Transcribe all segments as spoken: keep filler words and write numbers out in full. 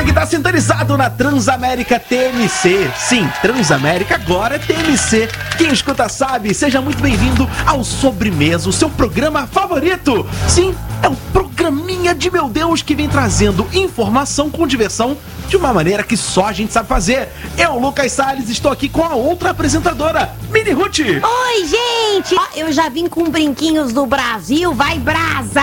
que tá sintonizado na Transamérica T M C. Sim, Transamérica agora é T M C. Quem escuta sabe, seja muito bem-vindo ao Sobremesa, o seu programa favorito. Sim, é um programinha de meu Deus que vem trazendo informação com diversão de uma maneira que só a gente sabe fazer. Eu, Lucas Salles, estou aqui com a outra apresentadora, Mini Ruth. Oi, gente! Ó, eu já vim com brinquinhos do Brasil, vai brasa!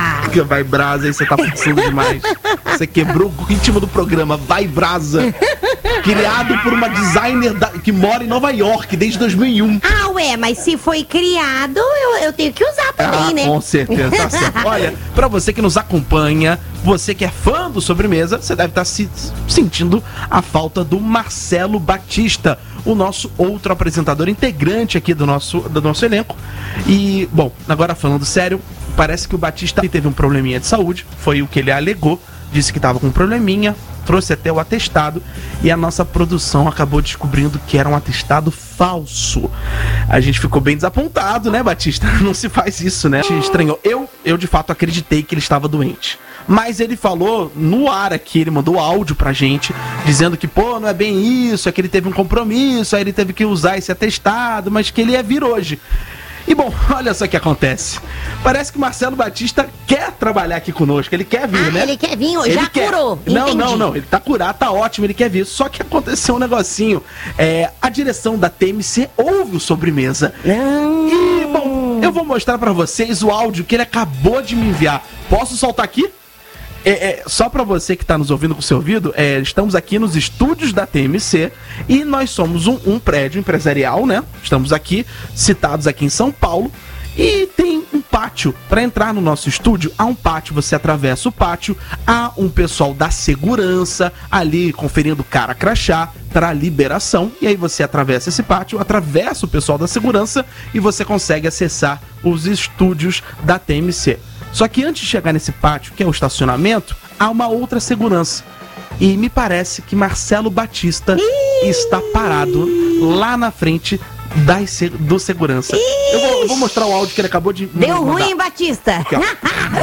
Vai brasa, aí você tá forçando demais. Você quebrou o ritmo do programa, vai brasa. Criado por uma designer da, que mora em Nova York desde dois mil e um. Ah, ué, mas se foi criado, eu, eu tenho que usar também, ah, né? Com certeza, tá certo. Olha, pra você que nos acompanha, você que é fã do Sobremesa, você deve estar se sentindo a falta do Marcelo Batista, o nosso outro apresentador integrante aqui do nosso, do nosso elenco. E, bom, agora falando sério, parece que o Batista teve um probleminha de saúde, foi o que ele alegou, disse que estava com um probleminha, trouxe até o atestado e a nossa produção acabou descobrindo que era um atestado falso. A gente ficou bem desapontado, né, Batista? Não se faz isso, né? A gente estranhou. Eu, eu de fato acreditei que ele estava doente. Mas ele falou no ar aqui, ele mandou áudio pra gente, dizendo que, pô, não é bem isso, é que ele teve um compromisso, aí ele teve que usar esse atestado, mas que ele ia vir hoje. E bom, olha só o que acontece. Parece que o Marcelo Batista quer trabalhar aqui conosco, ele quer vir, ah, né? ele quer vir, ele já quer. curou, Não, entendi. não, não, ele tá curado, tá ótimo, ele quer vir. Só que aconteceu um negocinho. É, a direção da T M C ouve o Sobremesa. Hum. E, bom, eu vou mostrar pra vocês o áudio que ele acabou de me enviar. Posso soltar aqui? É, é, só pra você que tá nos ouvindo com o seu ouvido, é, estamos aqui nos estúdios da T M C e nós somos um, um prédio empresarial, né? Estamos aqui, citados aqui em São Paulo, e tem um pátio. Para entrar no nosso estúdio, há um pátio, você atravessa o pátio, há um pessoal da segurança ali conferindo cara crachá para liberação, e aí você atravessa esse pátio, atravessa o pessoal da segurança e você consegue acessar os estúdios da T M C. Só que antes de chegar nesse pátio, que é o estacionamento, há uma outra segurança. E me parece que Marcelo Batista Ih! está parado lá na frente da, do segurança. Eu vou, eu vou mostrar o áudio que ele acabou de Deu mandar. ruim, Batista. Aqui, ó.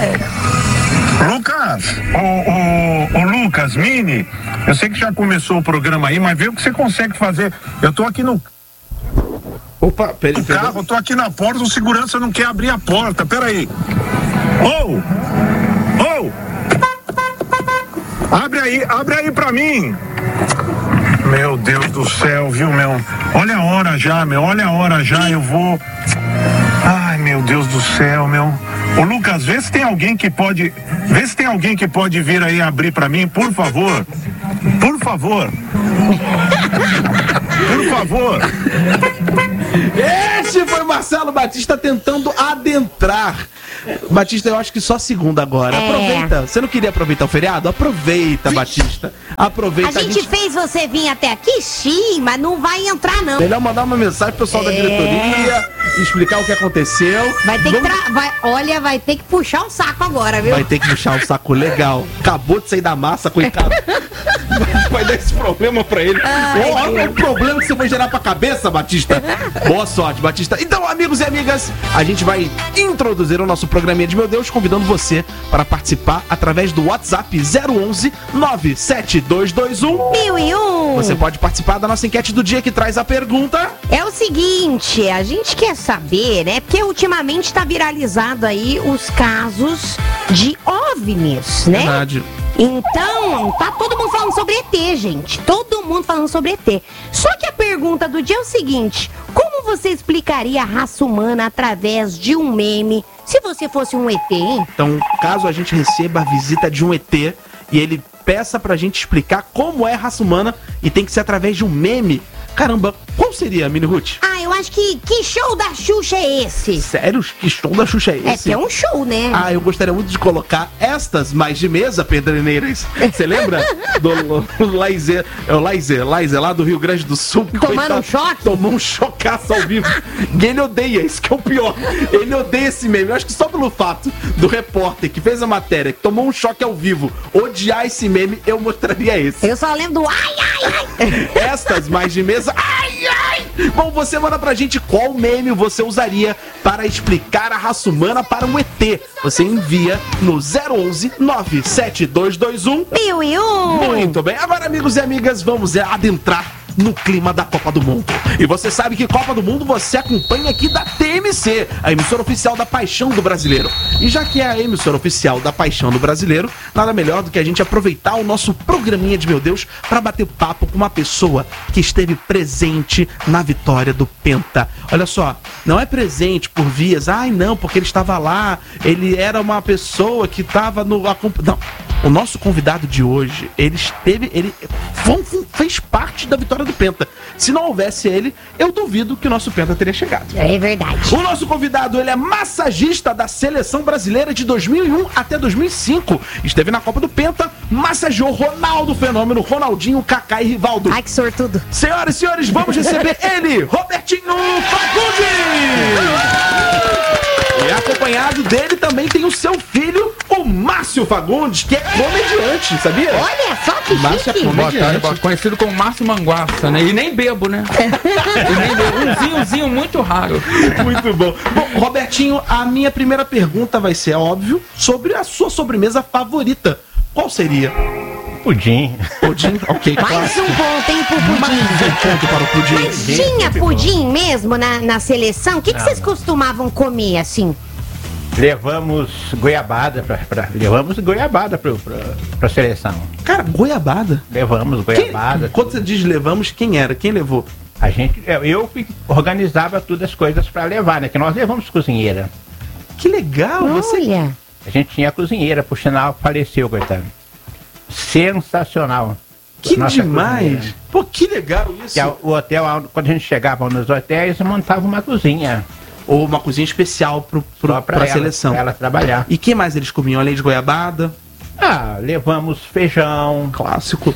Lucas, o, o, o Lucas, Mini, eu sei que já começou o programa aí, mas vê o que você consegue fazer. Eu tô aqui no... Opa, peraí. O carro, eu tô aqui na porta, o segurança não quer abrir a porta, peraí. Ô! Ô! Abre aí, abre aí pra mim! Meu Deus do céu, viu, meu? Olha a hora já, meu, olha a hora já, eu vou... Ai, meu Deus do céu, meu... Ô, Lucas, vê se tem alguém que pode... Vê se tem alguém que pode vir aí abrir pra mim, por favor. Por favor. Por favor. Este foi o Marcelo Batista tentando adentrar. Batista, eu acho que só segunda agora. É. Aproveita. Você não queria aproveitar o feriado? Aproveita, Batista. Aproveita. A gente, a gente fez você vir até aqui, sim, mas não vai entrar, não. Melhor mandar uma mensagem pro pessoal é. da diretoria, explicar o que aconteceu. Vai ter Vamos... que tra... vai... Olha, vai ter que puxar o saco agora, viu? Vai ter que puxar o saco legal. Acabou de sair da massa, coitado. vai, vai dar esse problema pra ele. Ai, olha o problema que você vai gerar pra cabeça, Batista. Boa sorte, Batista. Então, amigos e amigas, a gente vai introduzir o nosso programinha de Meu Deus, convidando você para participar através do WhatsApp zero onze nove sete dois dois um mil e um. Você pode participar da nossa enquete do dia que traz a pergunta. É o seguinte, a gente quer saber, né? Porque ultimamente tá viralizado aí os casos de OVNIs, né? Verdade. Então, tá todo mundo falando sobre E T, gente. Todo mundo falando sobre E T. Só que a pergunta do dia é o seguinte: como você explicaria a raça humana através de um meme se você fosse um E T, hein? Então, caso a gente receba a visita de um E T e ele peça pra gente explicar como é a raça humana e tem que ser através de um meme, caramba, qual seria, Mini Ruth? Ah, eu acho que... Que show da Xuxa é esse? Sério? Que show da Xuxa é esse? É que é um show, né? Ah, eu gostaria muito de colocar estas mais de mesa, pedreneiras. Você lembra do Laizer, é o Laizer, Laizer lá do Rio Grande do Sul? Tomando coitado, um choque? Tomou um chocaço ao vivo. E ele odeia, isso que é o pior. Ele odeia esse meme. Eu acho que só pelo fato do repórter que fez a matéria, que tomou um choque ao vivo, odiar esse meme, eu mostraria esse. Eu só lembro do ai, ai, ai. Estas mais de mesa, ai, ai. Bom, você manda pra gente qual meme você usaria para explicar a raça humana para um E T. Você envia no zero onze nove sete dois dois um Mil e um. Muito bem. Agora, amigos e amigas, vamos adentrar no clima da Copa do Mundo. E você sabe que Copa do Mundo você acompanha aqui da T M C, a emissora oficial da Paixão do Brasileiro. E já que é a emissora oficial da Paixão do Brasileiro, nada melhor do que a gente aproveitar o nosso programinha de Meu Deus para bater papo com uma pessoa que esteve presente na vitória do Penta. Olha só, não é presente por vias, ai não, porque ele estava lá, ele era uma pessoa que estava no... Não. O nosso convidado de hoje, ele esteve, ele fez parte da vitória do Penta. Se não houvesse ele, eu duvido que o nosso Penta teria chegado. É verdade. O nosso convidado, ele é massagista da Seleção Brasileira de dois mil e um até dois mil e cinco. Esteve na Copa do Penta, massageou Ronaldo Fenômeno, Ronaldinho, Kaká e Rivaldo. Ai, que sortudo. Senhoras e senhores, vamos receber ele, Robertinho Fagundes! E acompanhado dele também tem o seu filho, o Márcio Fagundes, que é comediante, sabia? Olha só que Márcio é chique. comediante. Boa tarde, conhecido como Márcio Manguaça, né? E nem bebo, né? E nem bebo. Um vinhozinho muito raro. Muito bom. Bom, Robertinho, a minha primeira pergunta vai ser, óbvio, sobre a sua sobremesa favorita. Qual seria? Pudim. Pudim? Ok, Mais clássico. um ponto, hein, pro pudim. Mais um ponto para o pudim. Mas tinha pudim mesmo na, na seleção? O que, que vocês costumavam comer, assim? Levamos goiabada pra, pra- levamos goiabada pro, pra, pra seleção. Cara, goiabada? Levamos Quem, goiabada. quando você diz levamos, quem era? Quem levou? A gente, eu, eu que organizava todas as coisas pra levar, né? Que nós levamos cozinheira. Que legal, você... Olha. A gente tinha cozinheira, por sinal, faleceu, coitado. Sensacional. Que Nossa demais. cozinheira. Pô, que legal isso. Que a- o hotel, quando a gente chegava nos hotéis, montava uma cozinha. Ou uma cozinha especial pro, pro, Só pra, pra ela, seleção. pra ela trabalhar. E que mais eles comiam? Além de goiabada? Ah, levamos feijão, Clássico.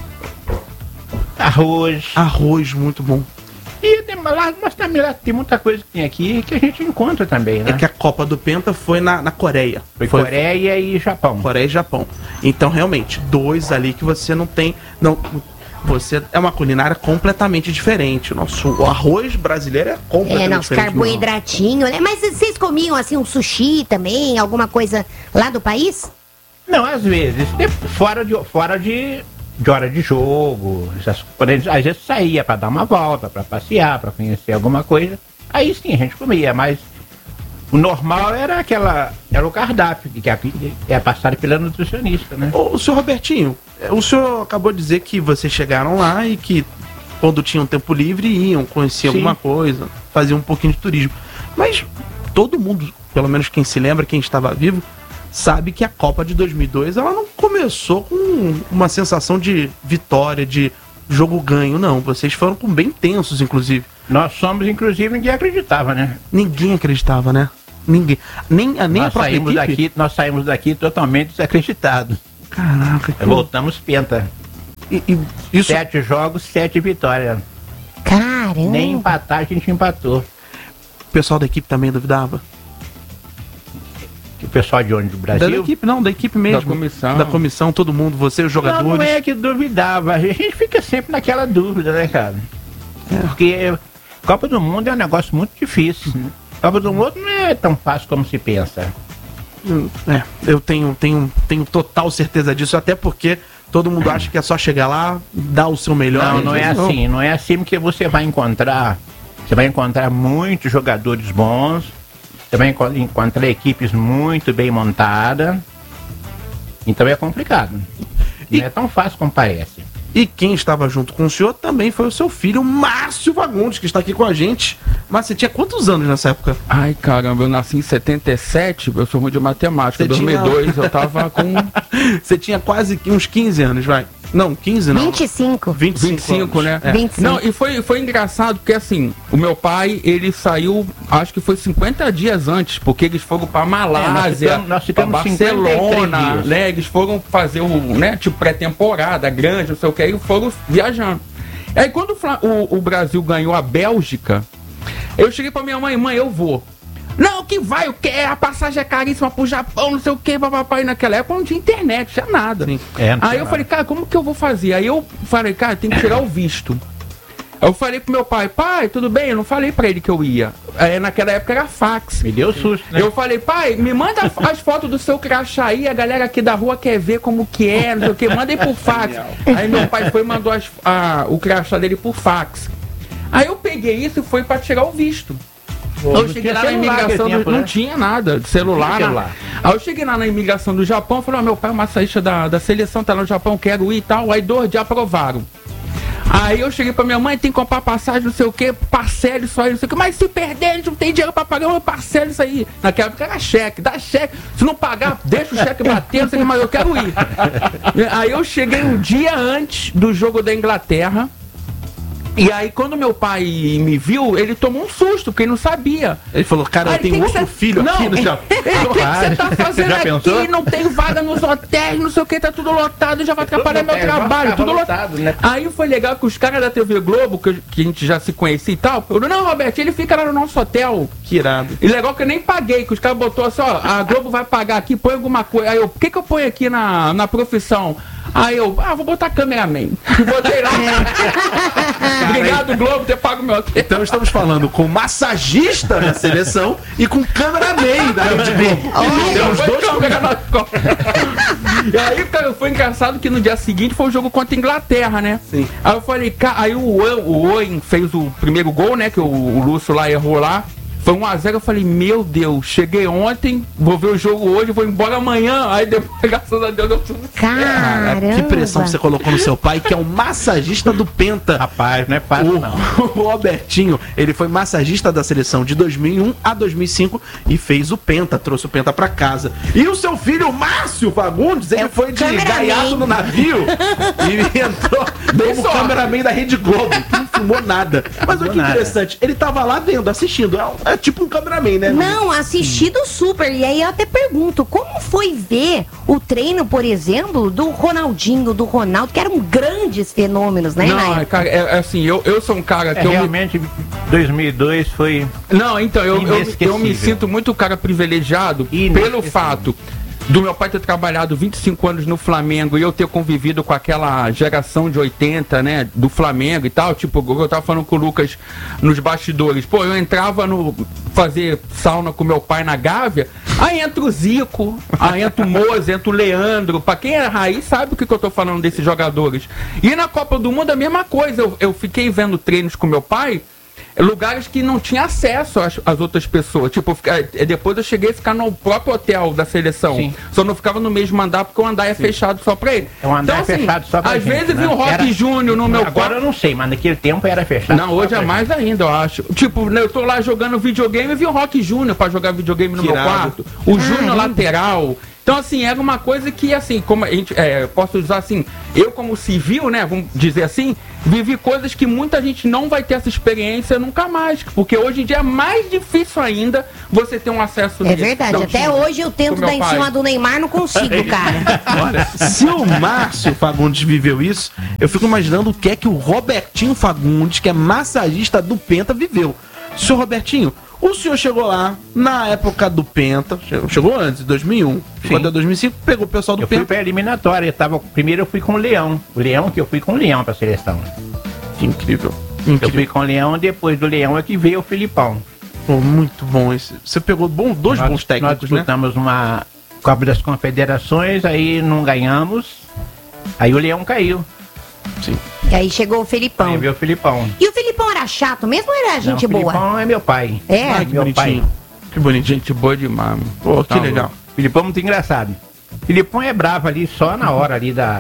arroz. Arroz, muito bom. E tem, lá, mas também lá tem muita coisa que tem aqui que a gente encontra também, né? É que a Copa do Penta foi na, na Coreia. Foi Coreia e Japão. Coreia e Japão. Então, realmente, dois ali que você não tem... Não, você é uma culinária completamente diferente. O nosso o arroz brasileiro é completamente É, nosso diferente. carboidratinho, né? Mas vocês comiam, assim, um sushi também? Alguma coisa lá do país? Não, às vezes, de- fora de, fora de, de hora de jogo, essas, quando a gente, às vezes saía para dar uma volta, para passear, para conhecer alguma coisa, aí sim a gente comia, mas o normal era aquela, era o cardápio, que é, é passado pela nutricionista, né? Ô, o senhor Robertinho, o senhor acabou de dizer que vocês chegaram lá e que quando tinham tempo livre iam conhecer Sim. alguma coisa, faziam um pouquinho de turismo. Mas todo mundo, pelo menos quem se lembra, quem estava vivo, sabe que a Copa de dois mil e dois ela não começou com uma sensação de vitória, de jogo ganho, não. Vocês foram com bem tensos, inclusive. Nós somos, inclusive, ninguém acreditava, né? Ninguém acreditava, né? Ninguém. Nem, a- nem a nós, própria saímos equipe. daqui, nós saímos daqui totalmente desacreditados. Caraca, que... Voltamos penta. E, e isso... Sete jogos, sete vitórias. Caramba. Nem empatar a gente empatou. O pessoal da equipe também duvidava? O pessoal de onde? Do Da, Brasil? equipe, não, da equipe mesmo. Da comissão. Da comissão, todo mundo, você, os Não, jogadores. não é que duvidava. A gente fica sempre naquela dúvida, né, cara? Porque Copa do Mundo é um negócio muito difícil. Copa do Mundo não é tão fácil como se pensa. Hum, É, eu tenho, tenho, tenho total certeza disso, até porque todo mundo acha que é só chegar lá, dar o seu melhor. Não, não é assim. Não é assim porque você vai encontrar. Você vai encontrar muitos jogadores bons. Você vai enco- encontrar equipes muito bem montadas. Então é complicado. E- Não é tão fácil como parece. E quem estava junto com o senhor também foi o seu filho, Márcio Fagundes, que está aqui com a gente. Mas você tinha quantos anos nessa época? Ai, caramba, eu nasci em setenta e sete, eu sou ruim de matemática. Em Você tinha- dois mil e dois eu tava com Você tinha quase uns quinze anos, vai. Não, quinze não. vinte e cinco. vinte e cinco, vinte e cinco, anos. né? É. vinte e cinco. Não, e foi, foi engraçado porque assim, o meu pai, ele saiu, acho que foi cinquenta dias antes, porque eles foram pra Malásia, ficamos- nós pra ficamos cinquenta e três Barcelona, dias. né? Eles foram fazer o, né, tipo pré-temporada grande, não sei o que, e foram viajando. Aí quando o, Fla- o, o Brasil ganhou a Bélgica, eu cheguei pra minha mãe, mãe, eu vou. Não, que vai, o que? A passagem é caríssima pro Japão, não sei o que, papai. Naquela época não tinha internet, não tinha nada. Sim. É, não tinha Aí eu nada. falei, cara, como que eu vou fazer? Aí eu falei, cara, tem que tirar o visto. Eu falei pro meu pai, pai, tudo bem? Eu não falei pra ele que eu ia. É, naquela época era fax. Me deu susto, né? Eu falei, pai, me manda as fotos do seu crachá aí, a galera aqui da rua quer ver como que é, não sei o que, manda aí por fax. Aí meu pai foi e mandou as, a, o crachá dele por fax. Aí eu peguei isso e fui pra tirar o visto. Pô, eu cheguei lá na imigração, tempo, do, né? não tinha nada de celular. Não tinha celular. Aí eu cheguei lá na imigração do Japão, falei, ó, meu pai é massagista da, da seleção, tá no Japão, quero ir e tal. Aí dois dias aprovaram. Aí eu cheguei pra minha mãe, tem que comprar passagem, não sei o que, parcela isso aí, não sei o que, mas se perder, a gente não tem dinheiro pra pagar, eu parcelo isso aí. Naquela época era cheque, dá cheque, se não pagar, deixa o cheque bater, não sei o que, mas eu quero ir. Aí eu cheguei um dia antes do jogo da Inglaterra. E aí, quando meu pai me viu, ele tomou um susto, porque ele não sabia. Ele falou, cara, eu tenho outro filho não, aqui no Japão. O que você tá fazendo Já aqui? pensou? Não tem vaga nos hotéis, não sei o que, tá tudo lotado, já vai atrapalhar meu É, vai trabalho, ficar tudo lotado, lotado. né? Aí foi legal que os caras da T V Globo, que, que a gente já se conhecia e tal, falaram, não, Roberto, ele fica lá no nosso hotel. Que irado. E legal que eu nem paguei, que os caras botou assim, ó, a Globo vai pagar aqui, põe alguma coisa. Aí eu, por que que eu ponho aqui na, na profissão? Aí eu, ah, vou botar cameraman. Botei lá. Obrigado, Globo, ter pago meu hotel. Então estamos falando com massagista da seleção e com cameraman da Rede Globo. Temos dois câmeras. E aí, cara, foi engraçado que no dia seguinte foi o jogo contra a Inglaterra, né? Sim. Aí eu falei, cara, aí o Owen, o Owen fez o primeiro gol, né? Que o, o Lúcio lá errou lá. Foi um a zero, eu falei, meu Deus, cheguei ontem, vou ver o jogo hoje, vou embora amanhã. Aí depois, graças a Deus, eu tudo Caramba. Que pressão você colocou no seu pai, que é o massagista do Penta. Rapaz, não é fácil, não. O, o Robertinho, ele foi massagista da seleção de dois mil e um a dois mil e cinco e fez o Penta, trouxe o Penta pra casa. E o seu filho, Márcio Fagundes, ele É o foi de cameraman. gaiato no navio e entrou como só. cameraman da Rede Globo, que não filmou nada. Mas olha que nada. interessante, ele tava lá vendo, assistindo, é, um- é tipo um cameraman, né? Não, assistido super. E aí eu até pergunto, como foi ver o treino, por exemplo, do Ronaldinho, do Ronaldo, que eram grandes fenômenos, né? na Não, época? cara, é, é assim, eu, eu sou um cara que É, eu me- realmente, dois mil e dois foi... Não, então, eu, eu, eu me Inesquecível. sinto muito cara privilegiado Inesquecível. pelo fato do meu pai ter trabalhado vinte e cinco anos no Flamengo e eu ter convivido com aquela geração de oitenta, né, do Flamengo e tal, tipo, eu tava falando com o Lucas nos bastidores, pô, eu entrava no fazer sauna com meu pai na Gávea, aí entra o Zico, aí entra o Moza, entra o Leandro, pra quem é raiz sabe o que, que eu tô falando desses jogadores. E na Copa do Mundo a mesma coisa, eu, eu fiquei vendo treinos com meu pai, lugares que não tinha acesso às, às outras pessoas. Tipo, eu fica- eh, depois eu cheguei a ficar no próprio hotel da seleção. Sim. Só não ficava no mesmo andar porque o andar é fechado só pra ele. É um andar fechado só pra Às gente, vezes né? vi um Rock Era- Júnior no meu Agora quarto. eu não sei, mas naquele tempo era fechado. Não, hoje só é pra mais ainda, eu acho. Tipo, né, eu tô lá jogando videogame e vi o Rock Júnior pra jogar videogame no Que meu irado. quarto. O Júnior Caramba. lateral. Então, assim, era uma coisa que, assim, como a gente, é, posso usar assim, eu como civil, né, vamos dizer assim, vivi coisas que muita gente não vai ter essa experiência nunca mais, porque hoje em dia é mais difícil ainda você ter um acesso É nisso. verdade, Então, até tipo, hoje eu tento do meu dar em pai. cima do Neymar, não consigo, cara. Olha, se o Márcio Fagundes viveu isso, eu fico imaginando o que é que o Robertinho Fagundes, que é massagista do Penta, viveu. Senhor Robertinho, o senhor chegou lá na época do Penta, che- chegou antes, dois mil e um, ficou até dois mil e cinco, pegou o pessoal do Eu fui Penta. pra eliminatória, eu tava, primeiro eu fui com o Leão. O Leão que eu fui com o Leão pra seleção. Que incrível. Eu Incrível. fui com o Leão, depois do Leão é que veio o Filipão. Pô, muito bom esse. Você pegou bom, dois nós, bons técnicos, Nós né? disputamos uma Copa das Confederações, aí não ganhamos. Aí o Leão caiu. Sim. E aí chegou o Felipão. Aí veio o Filipão. E o Felipão era chato mesmo ou era gente não, o boa? Filipão é meu pai. É? Ai, que meu bonitinho. pai. Que bonitinho. Gente boa demais, mano. Pô, que Tá legal. louco. Filipão é muito engraçado. Filipão é bravo ali só na hora ali da.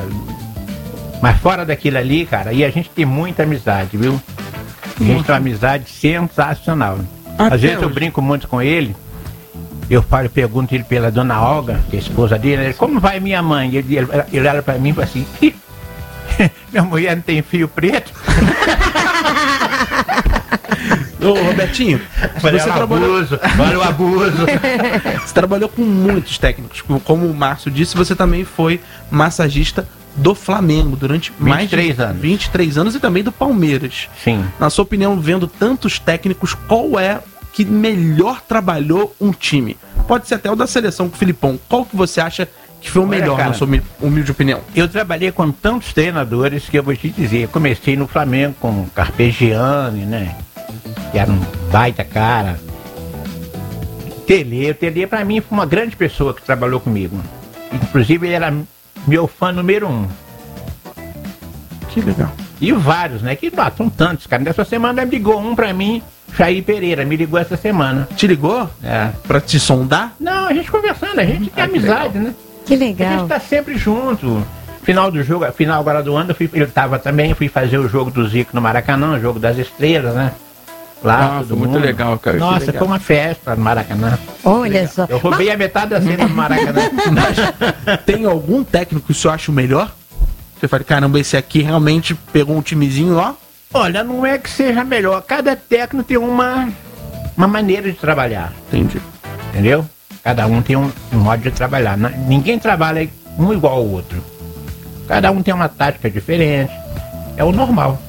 Mas fora daquilo ali, cara, e a gente tem muita amizade, viu? A gente tem uma amizade sensacional. Até Às vezes eu hoje. brinco muito com ele. Eu falo, eu pergunto ele pela dona Olga, que é a esposa dele, ele, como vai minha mãe? Ele, ele, ele olha pra mim e fala assim, "Ih, minha mulher não tem fio preto?" Ô, Robertinho, Falei, você "Olha o trabalhou, abuso, olha o abuso." você trabalhou com muitos técnicos. Como o Márcio disse, você também foi massagista do Flamengo durante mais de vinte e três anos. vinte e três anos e também do Palmeiras. Sim. Na sua opinião, vendo tantos técnicos, qual é que melhor trabalhou um time? Pode ser até o da seleção com o Filipão. Qual que você acha que foi o Olha, melhor, cara, na sua humil- humilde opinião? Eu trabalhei com tantos treinadores que eu vou te dizer. Eu comecei no Flamengo com o Carpegiani, né? Que era um baita cara. Tele, o Tele pra mim foi uma grande pessoa que trabalhou comigo. Inclusive ele era meu fã número um. Que legal. E vários, né? Que ah, são tantos, cara. Nessa semana me ligou um pra mim, Jair Pereira, me ligou essa semana. Te ligou? É. Pra te sondar? Não, a gente conversando, a gente tem amizade, né? Que A gente legal. tá sempre junto. Final do jogo, final agora do ano, eu fui, eu tava também, eu fui fazer o jogo do Zico no Maracanã, o jogo das estrelas, né? Lá, Ah, todo foi muito mundo. legal, cara, que Nossa, legal. foi uma festa no Maracanã. Olha só. Eu roubei a metade da cena do Maracanã. Tem algum técnico que o senhor acha o melhor? Você fala, caramba, esse aqui realmente pegou um timezinho, ó. Olha, não é que seja melhor. Cada técnico tem uma, uma maneira de trabalhar, Entendi. entendeu? Cada um tem um, um modo de trabalhar. Na- Ninguém trabalha um igual ao outro. Cada um tem uma tática diferente. É o normal.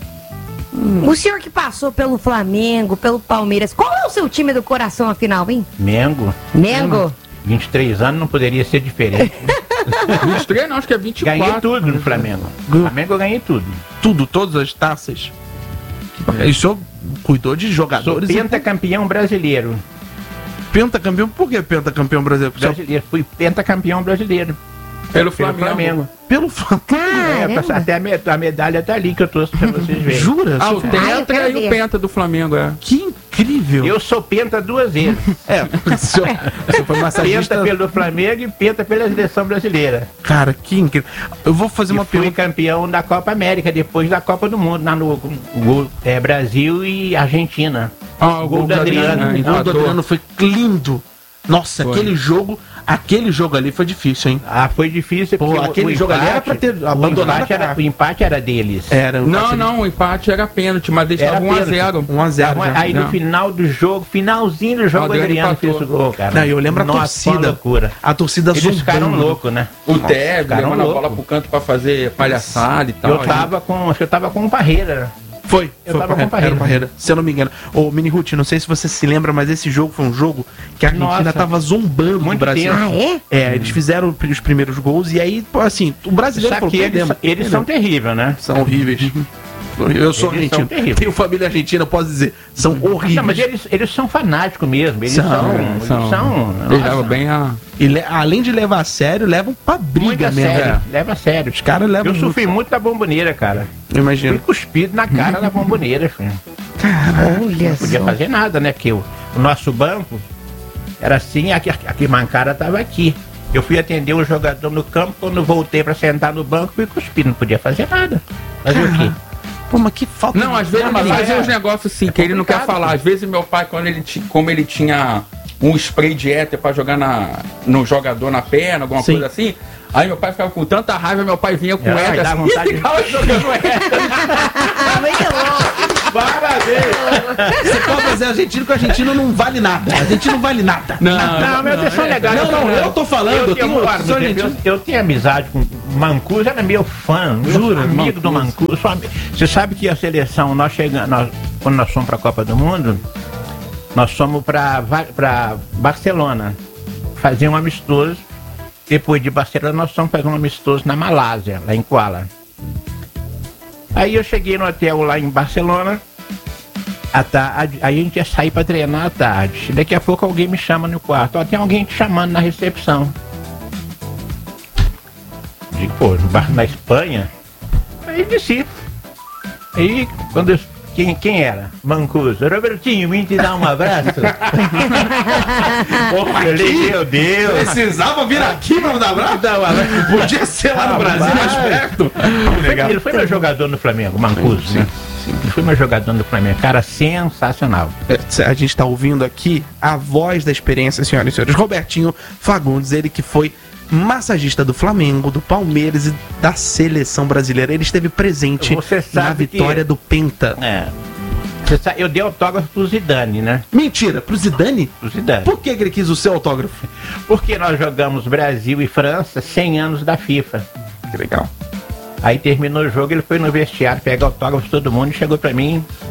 O senhor que passou pelo Flamengo, pelo Palmeiras, qual é o seu time do coração afinal, hein? Mengo, Mengo? vinte e três anos, não poderia ser diferente. vinte e três não, acho que é vinte e quatro. Ganhei tudo no Flamengo. No Flamengo eu ganhei tudo. Tudo, todas as taças. E o senhor cuidou de Sou jogadores. e- pentacampeão brasileiro. Pentacampeão? Por que pentacampeão brasileiro? O senhor- brasileiro. Fui pentacampeão brasileiro. Pelo Pelo Flamengo. Flamengo. Pelo Flamengo. É, Caramba. até a, me- a medalha tá ali que eu trouxe pra vocês verem. Jura? Ah, o Senhor? Ah, eu Tetra quero e o ver. Penta do Flamengo, é. Que incrível. Eu sou penta duas vezes. É, o senhor, o senhor foi massagista. Penta pelo Flamengo e penta pela seleção brasileira. Cara, que incrível. Eu vou fazer uma E fui pergunta. campeão da Copa América, depois da Copa do Mundo, lá no gol, é, Brasil e Argentina. Ah, o Gol gol do do Adriano. Adriano, né, O gol do empatou. Adriano foi lindo. Nossa, Foi. aquele jogo, aquele jogo ali foi difícil, hein? Ah, foi difícil. Pô, porque o- aquele o jogo ali era empate- pra ter o abandonado empate a era, cara. o empate era deles. Era. Não, não, o empate era pênalti, mas eles Era estavam um a pênalti. zero. um a zero. já. Aí no Não. final do jogo, finalzinho do jogo, o Adriano Adriano empatou. fez o gol, cara. Não, eu lembro a Nossa, torcida. uma loucura. A torcida Eles zombando. ficaram loucos, né? O Tevez ficaram levando a loucos. bola pro canto pra fazer palhaçada e tal. Eu tava com, acho que eu tava com um Parreira. Foi, Eu foi tava Parreira, com Parreira. era o Parreira, se eu não me engano. Ô, Mini Ruth, não sei se você se lembra, mas esse jogo foi um jogo que a Argentina Nossa. tava zombando do Muito Brasil. tempo. Ah, é? É, eles fizeram os primeiros gols e aí, pô, assim, o brasileiro Sabe falou, que eles, perdemos, eles são perdemos. terríveis, né? São horríveis. Eu sou Eles são argentino. terríveis. Tenho família argentina, eu posso dizer. São horríveis. Não, mas eles, eles são fanáticos mesmo. Eles São, são. eles São. são Eles nossa, levam bem a. E le- além de levar a sério, levam pra muito briga a mesmo. sério. É. Leva a sério. Os caras levam Eu sofri muito da bomboneira, cara. Eu Fui imagino. cuspido na cara da bomboneira, filho. Olha Não podia só. fazer nada, né? Porque o, o nosso banco era assim, aqui, aqui Mancara tava aqui. Eu fui atender um jogador no campo, quando voltei pra sentar no banco, fui cuspido, não podia fazer nada. Fazer o quê? Pô, mas que falta Não, de- às vezes Não, mas ele fazia é- uns negócios assim é que ele não quer complicado, falar. pô. Às vezes meu pai, quando ele tinha, como ele tinha um spray de éter pra jogar na, no jogador na perna, alguma Sim. coisa assim, aí meu pai ficava com tanta raiva, meu pai vinha com Ai, éter dá assim, vontade e de- ficava jogando éter. Muito bom. Você pode fazer argentino, que o argentino não vale nada. O argentino não vale nada. Não, Não, mas eles são legais. Não, não, eu tô falando, eu Eu, tenho- tenho, guarda, sou eu, argentino. eu tenho amizade com o Mancuso, era meu fã, meu Jura? amigo do Mancuso. sou ami- Você sabe que a seleção, nós chegamos, nós, quando nós fomos para a Copa do Mundo, nós fomos para Barcelona fazer um amistoso. Depois de Barcelona, nós fomos fazer um amistoso na Malásia, lá em Kuala. Aí eu cheguei no hotel lá em Barcelona. À tarde, aí a gente ia sair pra treinar à tarde. Daqui a pouco alguém me chama no quarto. Ó, tem alguém te chamando na recepção. Digo, pô, no bar- na Espanha? Aí desci. Aí, quando eu, quem, quem era? Mancuso. Robertinho, vim te dar um abraço. eu falei, meu Deus. Precisava vir aqui pra me dar abraço? Dá um abraço. Podia ser lá no Brasil, mais perto. Legal. Ele foi meu jogador no Flamengo, Mancuso, né? Ele foi meu jogador no Flamengo. Cara sensacional. É, a gente tá ouvindo aqui a voz da experiência, senhoras e senhores. Robertinho Fagundes, ele que foi massagista do Flamengo, do Palmeiras e da seleção brasileira. Ele esteve presente Você na sabe que- vitória do Penta. É. Você sabe, eu dei autógrafo pro Zidane, né? Mentira, pro Zidane? Pro Zidane. Por que que ele quis o seu autógrafo? Porque nós jogamos Brasil e França cem anos da FIFA. Que legal. Aí terminou o jogo, ele foi no vestiário pegar autógrafo de todo mundo e chegou pra mim,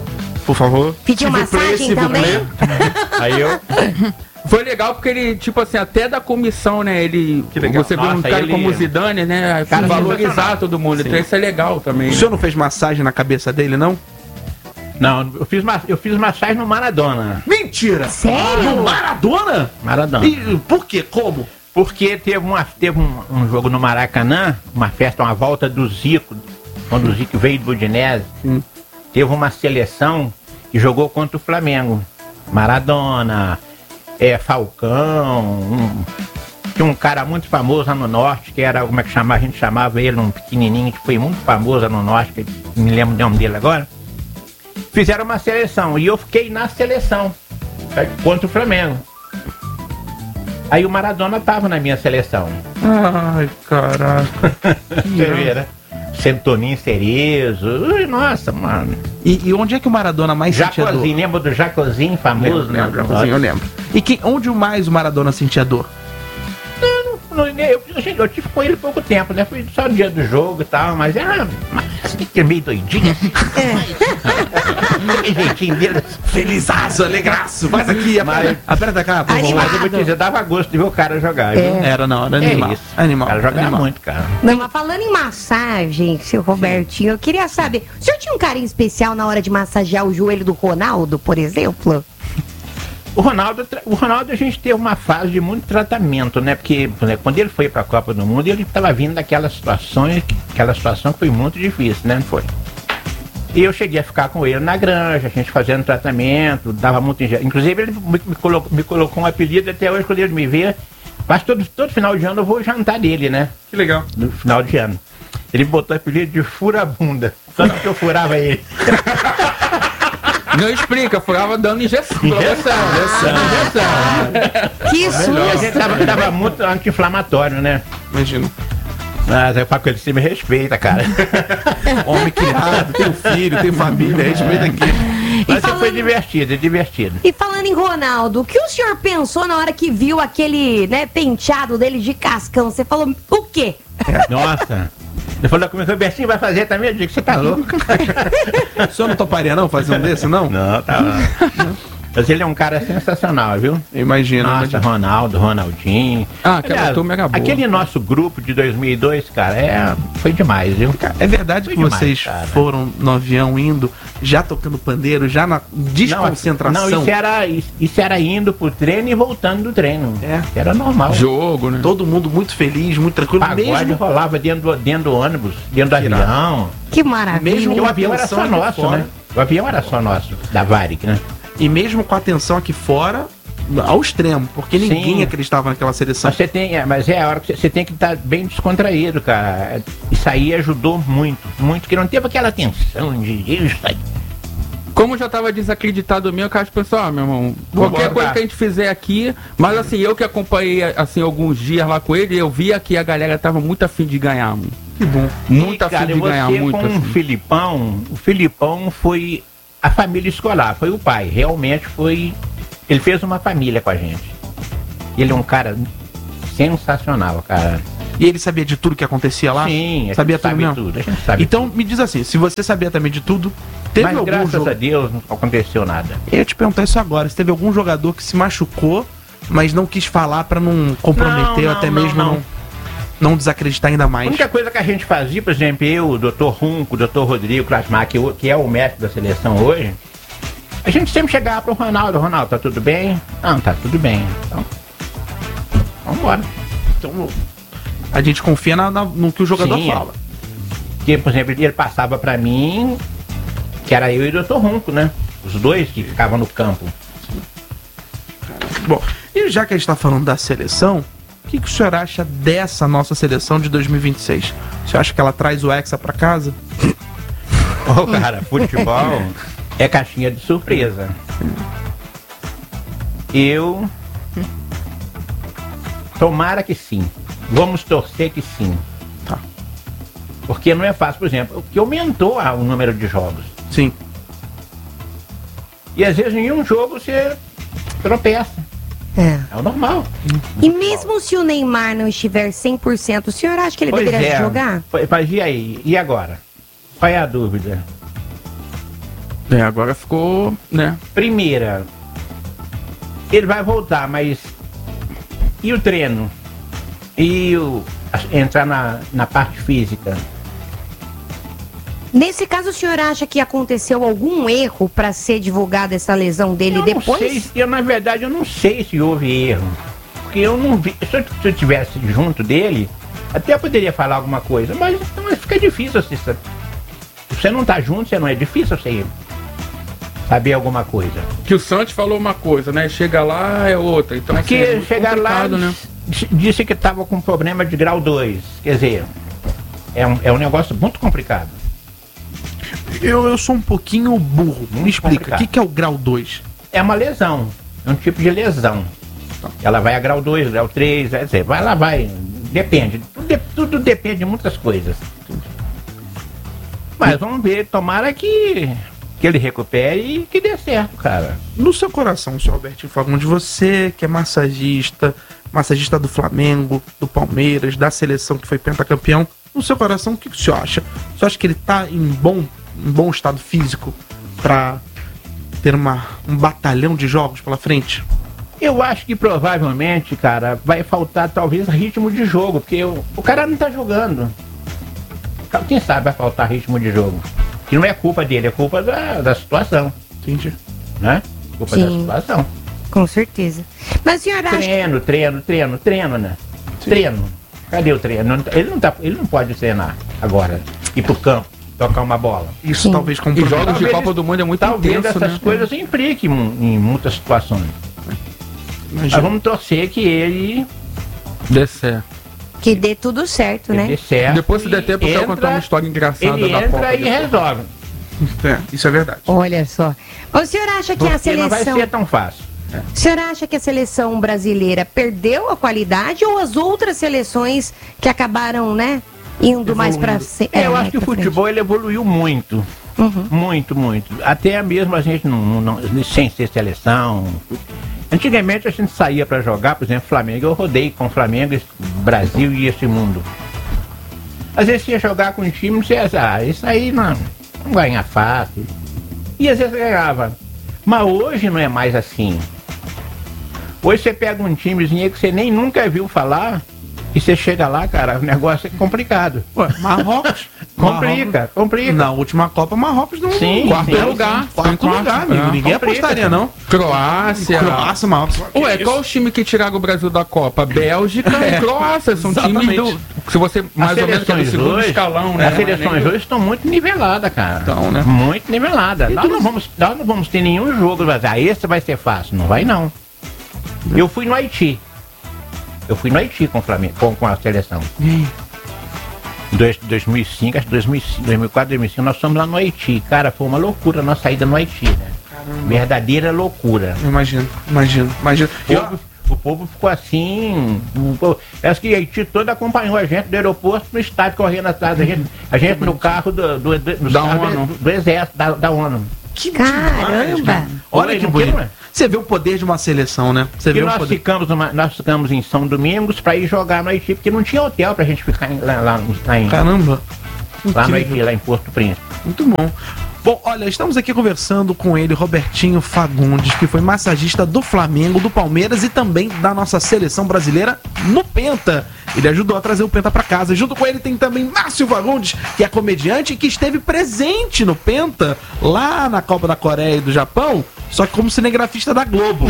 Por favor. Pediu massagem também? Aí eu... Foi legal porque ele, tipo assim, até da comissão, né? Ele. Que legal. Você vê um Nossa, cara ele- como o Zidane, né? Cara valorizar sensacional. todo mundo. Então isso é legal também. O senhor não fez massagem na cabeça dele, não? Não, eu fiz, ma- eu fiz massagem no Maradona. Mentira! Sério? No Maradona? Maradona. E por quê? Como? Porque teve, uma, teve um, um jogo no Maracanã, uma festa, uma volta do Zico, quando o Zico veio do Udinese. Hum. Teve uma seleção que jogou contra o Flamengo. Maradona, é, Falcão, um, tinha um cara muito famoso lá no Norte, que era, como é que chamava? A gente chamava ele, um pequenininho, que foi muito famoso lá no Norte, que não me lembro o nome dele agora. Fizeram uma seleção e eu fiquei na seleção contra o Flamengo. Aí o Maradona tava na minha seleção. Ai, caraca. Você vê, né? Centoninho Cerezo. Ui, nossa, mano. E, e onde é que o Maradona mais sentia dor? Jacozinho, lembra do Jacozinho famoso? Lembro, lembro, Jacozinho, eu lembro. E que, onde mais o Maradona sentia dor? Não, eu, eu, eu tive com ele pouco tempo, né? Foi só no dia do jogo e tal, mas era é meio doidinho. Aquele jeitinho dele. Felizaço, alegraço. Faz aqui, Mas- aperta, aperta cá, por favor. Animado. Mas eu vou te dizer, dava gosto de ver o cara jogar, viu? Era não, era É animal. isso. Animal. O cara jogava animal. muito, cara. Não, mas falando em massagem, seu Robertinho, eu queria saber, o senhor tinha um carinho especial na hora de massagear o joelho do Ronaldo, por exemplo? O Ronaldo, tra- o Ronaldo a gente teve uma fase de muito tratamento, né? Porque né, quando ele foi para a Copa do Mundo, ele estava vindo daquelas situações, aquela situação que foi muito difícil, né? Não foi? E eu cheguei a ficar com ele na granja, a gente fazendo tratamento, dava muito inje... Inclusive ele me, me colocou, me colocou um apelido até hoje quando ele me vê. Mas todo, todo final de ano eu vou jantar dele, né? Que legal. No final de ano. Ele botou o apelido de furabunda. Só que eu furava ele. Não explica, furava dando injeção. Injeção, injeção. Que E a susto! gente tava, tava muito anti-inflamatório, né? Imagina. Mas eu falo com ele, você me respeita, cara. Homem criado, tem filho, tem família, respeita aqui. Mas falando- foi divertido, é divertido. E falando em Ronaldo, o que o senhor pensou na hora que viu aquele, né, penteado dele de cascão? Você falou o quê? Nossa. Ele falou comigo, Robertinho, vai fazer também? Eu digo, você tá louco? O senhor não toparia não fazer um desse, não? Não, tá não. Mas ele é um cara sensacional, viu? Imagina, Nossa, imagina. Ronaldo, Ronaldinho. Ah, aquela turma era boa. Aquele nosso grupo de dois mil e dois, cara, é, foi demais, viu? É verdade Foi que demais, vocês cara. foram no avião indo, já tocando pandeiro, já na desconcentração? Não, isso era, isso, isso era indo pro treino e voltando do treino. É. Era normal. Jogo, né? Todo mundo muito feliz, muito tranquilo, Pagode mesmo, rolava dentro do, dentro do ônibus, dentro do Irado. avião. Que maravilha. Mesmo Porque o com avião era atenção só aqui nosso, fora. né? O avião era só nosso, da Varig, né? e mesmo com a atenção aqui fora, ao extremo, porque ninguém Sim. acreditava naquela seleção. Mas você tem, é, mas é a hora que você, você tem que estar bem descontraído, cara. Isso aí ajudou muito, muito, porque não teve aquela tensão de isso aí. Como eu já tava desacreditado mesmo, que eu acho que pessoal, meu irmão, Vambora, qualquer coisa tá. que a gente fizer aqui, mas assim, eu que acompanhei assim alguns dias lá com ele, eu via que a galera tava muito afim de ganhar, mano. Que bom. Muito E, afim cara, de e você ganhar, muito com o assim. Filipão, o Filipão foi a família escolar, foi o pai, realmente foi, ele fez uma família com a gente. Ele é um cara sensacional, cara. E ele sabia de tudo que acontecia lá? Sim, a gente sabia tudo sabe mesmo? tudo, a gente sabe Então, me diz assim, se você sabia também de tudo, teve Mas algum graças jogo... a Deus não aconteceu nada. Eu ia te perguntar isso agora, se teve algum jogador que se machucou, mas não quis falar pra não comprometer Não, ou até não, mesmo não. não, não desacreditar ainda A mais. única coisa que a gente fazia, por exemplo, eu, o doutor Runco, o doutor Rodrigo Krasmar, que, o- que é o mestre da seleção hoje, a gente sempre chegava pro Ronaldo, Ronaldo, tá tudo bem? Não, tá tudo bem. Então, vambora. Então, a gente confia na- na- no que o jogador Sim, é. fala. Porque, por exemplo, ele passava pra mim, que era eu e o doutor Runco, né? Os dois que ficavam no campo. Bom, e já que a gente tá falando da seleção, o que, que o senhor acha dessa nossa seleção de dois mil e vinte e seis? O senhor acha que ela traz o Hexa pra casa? Ô, cara, futebol é caixinha de surpresa. Eu. Tomara que sim. Vamos torcer que sim. Tá. Porque não é fácil, por exemplo, porque aumentou a- o número de jogos. Sim. E às vezes em um jogo você tropeça. É. É o normal. E mesmo se o Neymar não estiver cem por cento, o senhor acha que ele Pois deveria é. jogar? Pois- Mas e aí? E agora? Qual é a dúvida? É, agora ficou, né? Primeira, ele vai voltar, mas e o treino? E o, entrar na, na parte física? Nesse caso, o senhor acha que aconteceu algum erro para ser divulgada essa lesão dele eu depois? Não sei, eu, na verdade, eu não sei se houve erro. Porque eu não vi. Se eu, se eu tivesse junto dele, até eu poderia falar alguma coisa, mas então, fica difícil você. Se você não tá junto, você não é difícil você saber alguma coisa. Que o Santos falou uma coisa, né? Chega lá é outra. Então, Porque assim, é chegar lá, né? disse que tava com problema de grau dois. Quer dizer, é um, é um negócio muito complicado. Eu, eu sou um pouquinho burro. Me Muito explica, o que, que é o grau dois? É uma lesão, é um tipo de lesão. Ela vai a grau dois, grau três, quer dizer, vai lá, vai. Depende. Tudo, de- tudo depende de muitas coisas. Mas vamos ver, tomara que, que ele recupere e que dê certo, cara. No seu coração, senhor Robertinho Fagundes, você que é massagista, massagista do Flamengo, do Palmeiras, da seleção que foi pentacampeão, no seu coração, o que, que o senhor acha? O senhor acha que ele tá em bom, em bom estado físico pra ter uma, um batalhão de jogos pela frente? Eu acho que provavelmente, cara, vai faltar talvez ritmo de jogo, porque o, o cara não tá jogando. Quem sabe vai faltar ritmo de jogo. Que não é culpa dele, é culpa da, da situação, Entendi. né? Culpa Sim. da situação. Com certeza. Mas o senhor acha que... Treino, treino, treino, treino, né? Sim. Treino. Cadê o treino? Ele não, tá, ele não pode treinar agora, ir pro campo, tocar uma bola. Isso Sim. talvez E comprometa. jogos de Talvez- Copa do Mundo é muito Talvez intenso, essas né? coisas impliquem em em muitas situações. Mas Imagina. vamos torcer que ele, Dê certo. Que dê tudo certo, ele né? dê certo. Depois, se der tempo, eu quero entra- contar uma história engraçada Ele da entra Copa. e depois. resolve. É, isso é verdade. Olha só. O senhor acha que a Porque não vai seleção... ser tão fácil. O senhor acha que a seleção brasileira perdeu a qualidade ou as outras seleções que acabaram, né, indo mais pra... se- É, eu mais acho que o pra frente? futebol ele evoluiu muito. Uhum. Muito, muito. Até mesmo a gente não, não- não- sem ser seleção. Antigamente a gente saía pra jogar, por exemplo, Flamengo. Eu rodei com Flamengo, esse- Brasil e esse mundo. Às vezes você ia jogar com um time, você ia, ah, isso aí não, não ganha fácil. E às vezes ganhava. Mas hoje não é mais assim. Hoje você pega um timezinho que você nem nunca viu falar e você chega lá, cara, o negócio é complicado. Ué, Marrocos. Complica, complica. Na última Copa, Marrocos não. Sim, quarto sim, lugar. sim. Quarto Quarto, lugar, amigo. é. Ninguém Complica, apostaria, não. Croácia. Croácia, Marrocos. Ué, qual o time que tiraram o Brasil da Copa? Bélgica e Croácia. São Exatamente. times do. Se você mais As ou menos que é do seleções segundo hoje, escalão, né? as seleções hoje estão muito niveladas, cara. Então, né? Muito niveladas. Nós não, vamos, nós não vamos ter nenhum jogo, mas ah, esse vai ser fácil. Não vai, não. Eu fui no Haiti. Eu fui no Haiti com, o Flamengo, com, com a seleção. Em dois- dois mil e cinco, acho que dois mil e cinco, dois mil e quatro, dois mil e cinco, nós fomos lá no Haiti. Cara, foi uma loucura a nossa saída no Haiti, né? Verdadeira loucura. Eu imagino, imagino, imagino. O povo, o povo ficou assim. o povo- Parece que Haiti todo acompanhou a gente do aeroporto no estádio, correndo atrás da gente. A gente no carro do, do, do, dos Da carros ONU. do, do exército, da, da ONU. Que Caramba! demais, cara. Olha Oi, que não bonito. quero, né? Você vê o poder de uma seleção, né? Você E vê o nós poder. ficamos, numa- nós ficamos em São Domingos para ir jogar no Haiti, porque não tinha hotel pra gente ficar em- lá, lá, lá, em, Caramba. lá no Incrível. Haiti, lá em Porto Príncipe. Muito bom. Bom, olha, estamos aqui conversando com ele, Robertinho Fagundes, que foi massagista do Flamengo, do Palmeiras e também da nossa seleção brasileira no Penta. Ele ajudou a trazer o Penta pra casa. Junto com ele tem também Márcio Fagundes, que é comediante e que esteve presente no Penta, lá na Copa da Coreia e do Japão, só que como cinegrafista da Globo.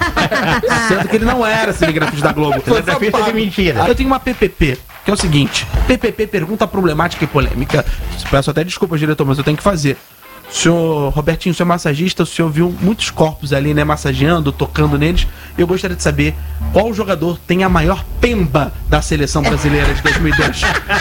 Sendo que ele não era cinegrafista da Globo. Cinegrafista de mentira. Aí eu tenho uma P P P, que é o seguinte: P P P pergunta problemática e polêmica. Peço até desculpas, diretor, mas eu tenho que fazer. O senhor Robertinho, o senhor é massagista, o senhor viu muitos corpos ali, né, massageando, tocando neles. Eu gostaria de saber qual jogador tem a maior pemba da seleção brasileira de dois mil e dois.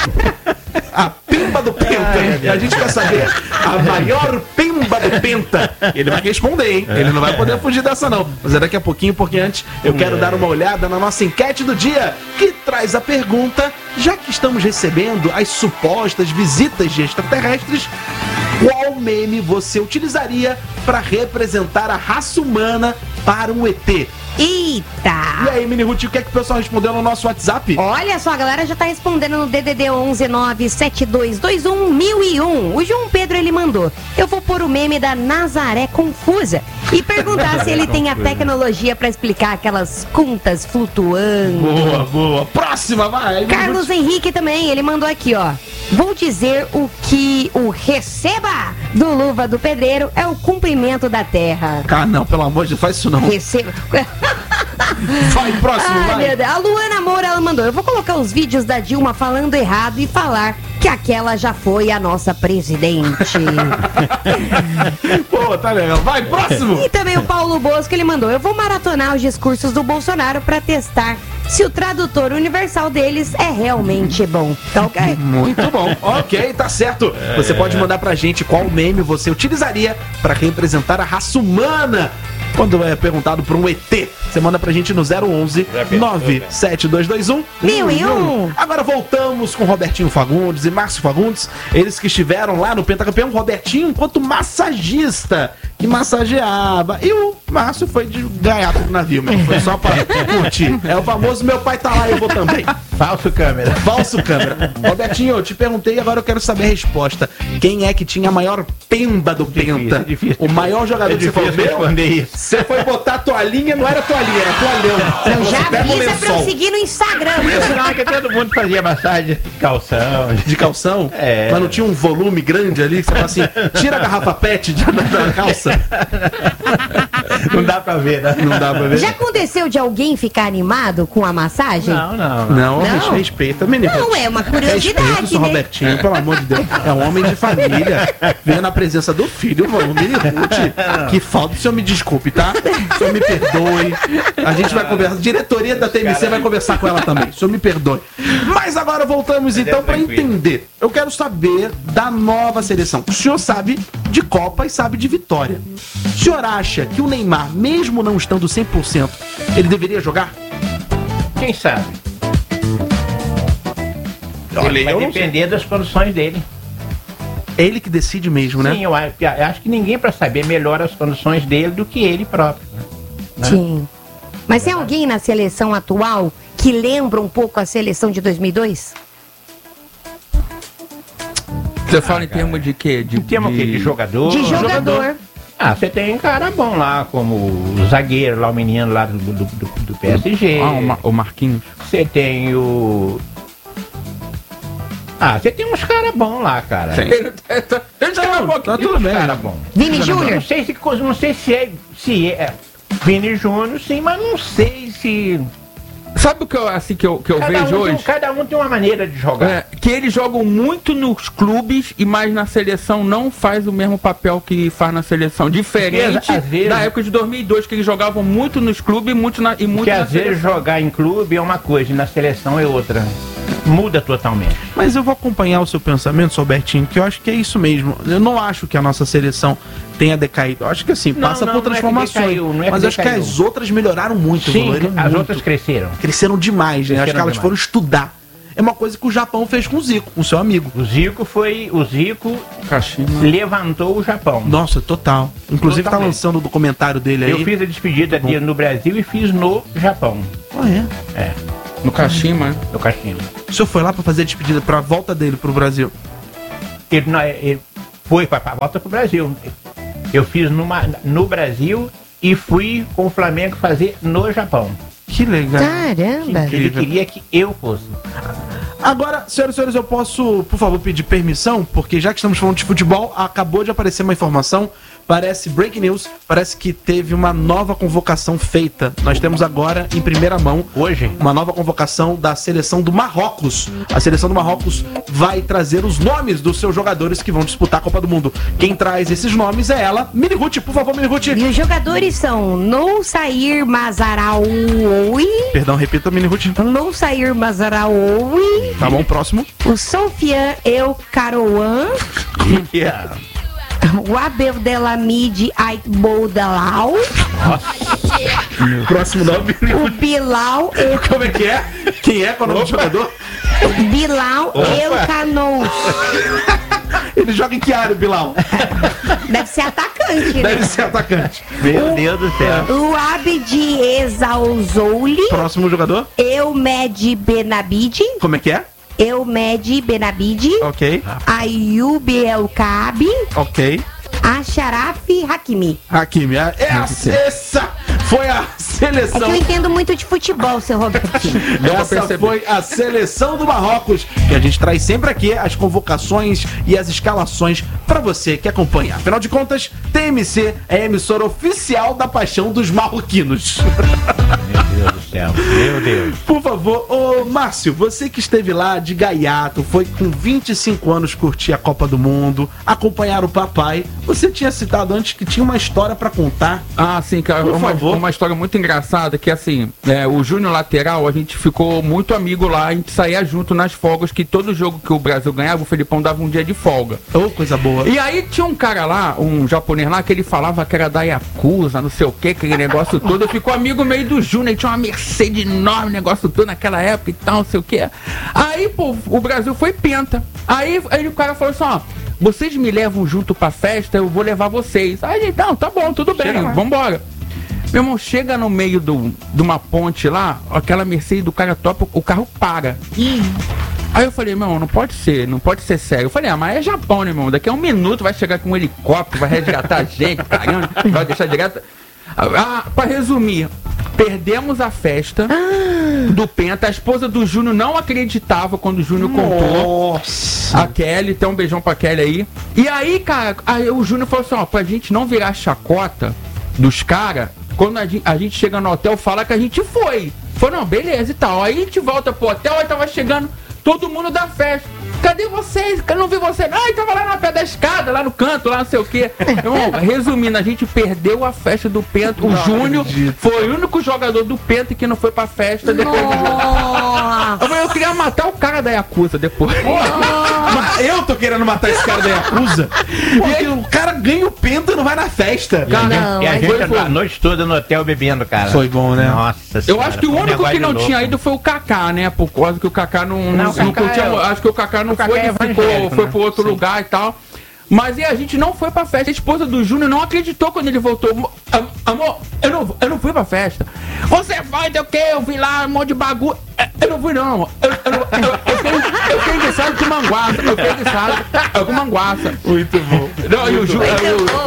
A pemba do Penta. E a gente quer saber a maior pemba do Penta. Ele vai responder, hein? Ele não vai poder fugir dessa, não. Mas é daqui a pouquinho, porque antes eu quero dar uma olhada na nossa enquete do dia, que traz a pergunta: já que estamos recebendo as supostas visitas de extraterrestres, qual meme você utilizaria para representar a raça humana para um E T? E Eita! aí, Mini Ruth, o que é que o pessoal respondeu no nosso WhatsApp? Olha só, a galera já tá respondendo no D D D onze nove sete dois dois um mil e um. O João Pedro, ele mandou mandou: eu vou pôr o meme da Nazaré Confusa e perguntar se ele tem a tecnologia pra explicar aquelas contas flutuando. Boa, boa. Próxima, vai. Carlos Henrique também, ele mandou aqui, ó. Vou dizer o que o receba do Luva do Pedreiro é o cumprimento da terra. Ah, não, pelo amor de Deus, faz isso não. Receba. Vai, próximo, Ai, vai. meu Deus. A Luana Moura, ela mandou: eu vou colocar os vídeos da Dilma falando errado e falar que aquela já foi a nossa presidente. Pô, tá legal. Vai, próximo. E também o Paulo Bosco, ele mandou: eu vou maratonar os discursos do Bolsonaro pra testar se o tradutor universal deles é realmente bom. Tá ok? Muito bom. Ok, tá certo. Você pode mandar pra gente qual meme você utilizaria pra representar a raça humana. Quando é perguntado por um E T, você manda pra gente no zero onze, nove sete dois dois um, Mil e um. Agora voltamos com Robertinho Fagundes e Márcio Fagundes. Eles que estiveram lá no Pentacampeão. Robertinho enquanto massagista, que massageava. E o Márcio foi de gaiato do navio, mesmo. Foi só pra curtir. É o famoso meu pai tá lá, eu vou também. Falso câmera. Falso câmera. Robertinho, eu te perguntei e agora eu quero saber a resposta. Quem é que tinha a maior pemba do Difícil, Penta? difícil. O maior jogador É que você falou, difícil meu, responder isso. você foi botar a toalhinha, não era toalhinha, era toalhão. Eu Você já pega o avisa pra eu lençol. seguir no Instagram. Isso não, é que todo mundo fazia massagem de calção. De calção? É. Mas não tinha um volume grande ali que você fala assim, tira a garrafa pet de- da, da calça. Não dá pra ver, né? Não dá pra ver. Já aconteceu de alguém ficar animado com a massagem? Não, não. Não, Não. respeita, menino. Não, é uma Respeita o curiosidade, seu né? Robertinho, pelo amor de Deus. É um homem de família. Venha na presença do filho, vamos, Minirute. Que falta, o senhor me desculpe, tá? O senhor me perdoe. A gente vai conversar. A diretoria da T M C vai conversar com ela também. O senhor me perdoe. Mas agora voltamos então pra entender. Eu quero saber da nova seleção. O senhor sabe de Copa e sabe de vitória. O senhor acha que o Neymar, mesmo não estando cem por cento, ele deveria jogar? Quem sabe? Olha, Vai eu não depender das condições dele. É ele que decide mesmo, né? Sim, eu acho, eu acho que ninguém pra saber melhor as condições dele do que ele próprio. Né? Sim. Mas tem alguém na seleção atual que lembra um pouco a seleção de dois mil e dois? Você fala em termos de quê? De, Em termos de... de jogador? De jogador. Ah, você tem um cara bom lá, como o zagueiro lá, o menino lá do, do, do, do P S G. Ah, o, Mar o Marquinhos. Você tem o... Ah, você tem uns caras bons lá, cara. Ele tá, ele tá Não, tá tudo bem. Cara bom. Vini Não Júnior? sei se não sei se é, se é Vini Júnior, sim, mas não sei se Sabe o que eu, assim, que eu, que eu cada vejo um tem, hoje? cada um tem uma maneira de jogar. É, que eles jogam muito nos clubes, e mais na seleção não faz o mesmo papel que faz na seleção. Diferente Porque, às vezes- da época de dois mil e dois, que eles jogavam muito nos clubes muito na, e muito Porque na às vezes seleção. jogar em clube é uma coisa e na seleção é outra. Muda totalmente. Mas eu vou acompanhar o seu pensamento, Robertinho, que eu acho que é isso mesmo. Eu não acho que a nossa seleção tenha decaído. Eu acho que assim, Não, passa não, por não é que transformações. decaiu, não é que mas eu acho que decaiu. as outras melhoraram muito, Sim, evoluíram as muito. outras cresceram. Cresceram demais, né? Acho Cresceram que elas demais. foram estudar. É uma coisa que o Japão fez com o Zico, com o seu amigo. O Zico foi. O Zico Kashima. levantou o Japão. Nossa, total. Inclusive tá Totalmente. lançando o documentário dele aí. Eu fiz a despedida Bom. dele no Brasil e fiz no Japão. Ah, é? É, No Kashima. no Caxima. O senhor foi lá pra fazer a despedida, pra volta dele pro Brasil. Ele, não- ele foi para volta pro Brasil. Eu fiz numa, no Brasil e fui com o Flamengo fazer no Japão. Que legal. Caramba. Ele Incrível. queria que eu fosse. Agora, senhoras e senhores, eu posso, por favor, pedir permissão? Porque já que estamos falando de futebol, acabou de aparecer uma informação. Parece break news, parece que teve uma nova convocação feita. Nós temos agora, em primeira mão, Hoje? uma nova convocação da seleção do Marrocos. A seleção do Marrocos vai trazer os nomes dos seus jogadores que vão disputar a Copa do Mundo. Quem traz esses nomes é ela, Minirute. Por favor, Minirute. E os jogadores são Noussair Mazaraoui, Perdão, repita, Minirute. Noussair Mazaraoui, Tá bom, próximo. o Sofian El Karouan, Yeah. o Abdelhamid Aitboudalau, Próximo nome. o Bilal El, Como é que é? Quem é? Qual é o nome do jogador? Bilal El Canous. Ele joga em que área, Bilal? Deve ser atacante, né? Deve ser atacante. Meu Deus do céu. O Abdi Exalzouli, Próximo jogador? Eumed Benabid, Como é que é? Eumedi Benabide, Ok, Ayub El Kaabi, ok. Acharaf Hakimi. Hakimi, a- essa, essa foi a É que seleção. eu entendo muito de futebol, seu Robertinho. Essa foi a seleção do Marrocos, que a gente traz sempre aqui as convocações e as escalações pra você que acompanha. Afinal de contas, T M C é a emissora oficial da paixão dos marroquinos. Meu Deus do céu, meu Deus. Por favor, ô Márcio, você que esteve lá de gaiato, foi com vinte e cinco anos curtir a Copa do Mundo, acompanhar o papai. Você tinha citado antes que tinha uma história pra contar. Ah, sim, cara, Por uma, favor. uma história muito engraçada, que assim, é, o Júnior lateral, a gente ficou muito amigo lá, a gente saía junto nas folgas, que todo jogo que o Brasil ganhava, o Felipão dava um dia de folga. Ô, coisa boa. E aí tinha um cara lá, um japonês lá, que ele falava que era da Yakuza, não sei o que, aquele negócio todo. Eu ficou amigo meio do Júnior, ele tinha uma Mercedes enorme, negócio todo naquela época e tal, não sei o que. Aí, pô, o Brasil foi penta. Aí, aí o cara falou assim, ó, vocês me levam junto pra festa, eu vou levar vocês. Aí, gente, não, tá bom, tudo bem, Chega lá. vambora. Meu irmão, chega no meio do, de uma ponte lá, aquela Mercedes do cara topa, o carro para. Aí eu falei, meu, não pode ser, não pode ser sério. Eu falei, ah, mas é Japão, né, irmão? Daqui a um minuto vai chegar com um helicóptero, vai resgatar a gente, caramba, vai deixar direto. Ah, pra resumir, perdemos a festa do Penta. A esposa do Júnior não acreditava quando o Júnior contou. Nossa. A Kelly, tem um beijão pra Kelly aí. E aí, cara, aí o Júnior falou assim, ó, pra gente não virar chacota dos caras, quando a gente, a gente chega no hotel, fala que a gente foi. Falou, não, beleza e tal. Aí a gente volta pro hotel, aí tava chegando todo mundo da festa. Cadê vocês? Eu não vi você. Ai, tava lá na pé da escada, lá no canto, lá não sei o quê. Irmão, resumindo, a gente perdeu a festa do Penta. O Não Júnior acredito. foi o único jogador do Penta que não foi pra festa depois do jogo. Nossa. Eu falei, eu queria matar o cara da Yakuza depois. Mas eu tô querendo matar esse cara da Yakuza. Porque o cara ganha o Penta e não vai na festa. E a gente, Não, e a mas gente foi- foi- a noite toda no hotel bebendo, cara. Foi bom, né? Nossa Eu senhora, acho que o foi um único que negócio não louco. tinha ido foi o Kaká, né? Por causa que o Kaká não, não, Não, não o Kaká curtia. é- Acho que o Kaká não o Kaká foi, é ele ficou, evangélico, foi né? pro outro lugar e tal. Mas e a gente não foi pra festa. A esposa do Júnior não acreditou quando ele voltou. Mo- am- Amor, eu não, eu não fui pra festa. Você vai, deu o quê? Eu vi lá um monte de bagulho. É, Eu não fui, não. Eu, eu, eu, eu, eu, fiquei, eu fiquei enguiçado com manguaça. Eu fiquei enguiçado com manguaça. Muito bom. Não, e o Ju- Muito eu- bom,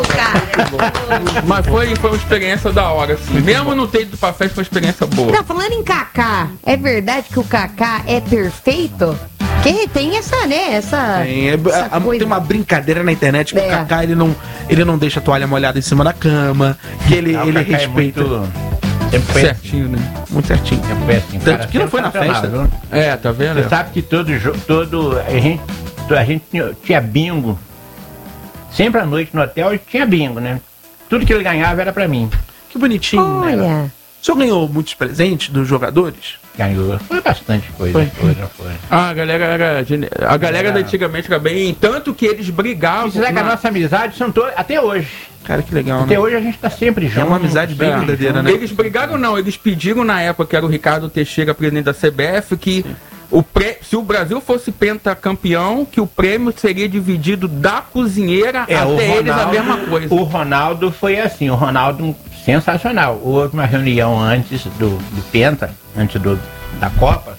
cara. mas foi, foi uma experiência da hora, assim. Mesmo não ter ido pra festa, foi uma experiência boa. Não, falando em Kaká, é verdade que o Kaká é perfeito? Que tem essa, né? Essa. Tem, é- essa a- coisa. tem uma brincadeira na internet que É. o Kaká ele não, ele não deixa a toalha molhada em cima da cama, que ele, Não, o ele Kaká é respeita muito, sempre foi assim, Certinho, né? muito certinho. sempre foi assim, Tanto cara, que não foi na sensacional, festa. viu? É, tá vendo? Você sabe que todo jogo, todo a gente, a gente tinha, tinha bingo. Sempre à noite no hotel tinha bingo, né? Tudo que ele ganhava era pra mim. Que bonitinho, né? Olha. O senhor ganhou muitos presentes dos jogadores? Ganhou. Foi bastante coisa. Foi. Foi, não foi. Ah, a galera era. gene- A galera Era- da antigamente era bem. Tanto que eles brigavam. E você sabe que a na- nossa amizade são todas. Até hoje. Cara, que legal, Até né? hoje a gente tá sempre junto. É uma amizade bem É. verdadeira, né? Eles brigaram, não, eles pediram na época que era o Ricardo Teixeira, presidente da C B F, que o pré... se o Brasil fosse pentacampeão, que o prêmio seria dividido da cozinheira É, o até eles a Ronaldo- mesma coisa. O Ronaldo foi assim, o Ronaldo sensacional. Houve uma reunião antes do, do Penta, antes do, da Copa,